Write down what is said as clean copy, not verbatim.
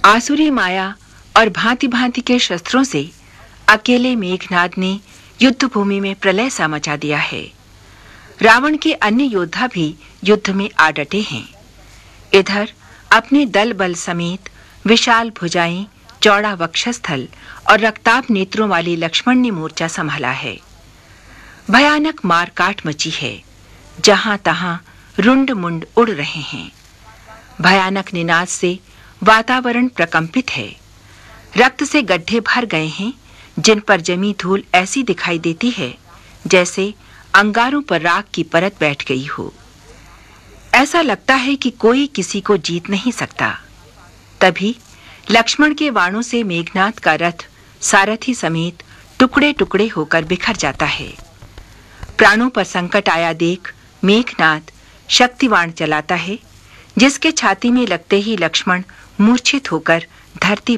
आसुरी माया और भांति-भांति के शस्त्रों से अकेले मेघनाद ने युद्ध भूमि में प्रलय सा मचा दिया है। रावण के अन्य योद्धा भी युद्ध में आ डटे हैं। इधर अपने दल बल समेत विशाल भुजाएं, चौड़ा वक्षस्थल और रक्ताभ नेत्रों वाले लक्ष्मण ने मोर्चा संभाला है। भयानक मारकाट मची है, जहां तहां रुंड मुंड उड़ रहे हैं। भयानक निनाद से वातावरण प्रकंपित है। रक्त से गड्ढे भर गए हैं, जिन पर जमी धूल ऐसी दिखाई देती है जैसे अंगारों पर राख की परत बैठ गई हो। ऐसा लगता है कि कोई किसी को जीत नहीं सकता। तभी लक्ष्मण के बाणों से मेघनाद का रथ सारथी समेत टुकड़े-टुकड़े होकर बिखर जाता है। प्राणों पर संकट आया देख मेघनाद शक्तिवाण चलाता है, जिसके छाती में लगते ही लक्ष्मण मूर्छित होकर धरती